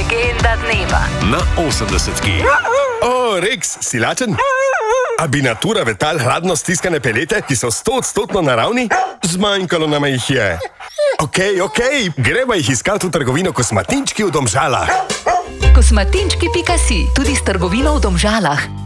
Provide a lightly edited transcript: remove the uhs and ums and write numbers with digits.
Legenda dneva na 80-ki. O, Rex, si lačen? A bi natura vetal hladno stiskane pelete, ki so 100% naravni? Zmanjkalo nam jih je. Okej, greva jih iskati v trgovino Kosmatinčki v Domžalah. Kosmatinčki.si, tudi s trgovino v Domžalah.